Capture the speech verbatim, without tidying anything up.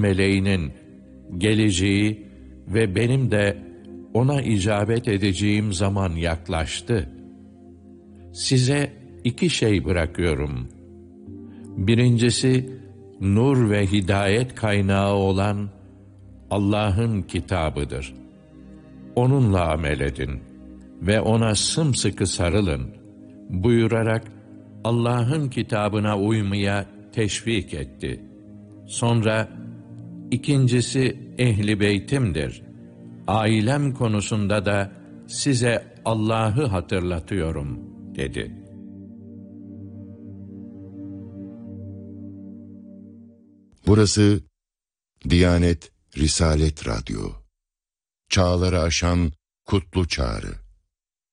meleğinin geleceği ve benim de ona icabet edeceğim zaman yaklaştı. Size iki şey bırakıyorum. Birincisi, nur ve hidayet kaynağı olan Allah'ın kitabıdır. Onunla amel edin ve ona sımsıkı sarılın buyurarak Allah'ın kitabına uymaya teşvik etti. Sonra, ikincisi ehli beytimdir. Ailem konusunda da size Allah'ı hatırlatıyorum dedi. Burası Diyanet Risalet Radyo. Çağları aşan kutlu çağrı.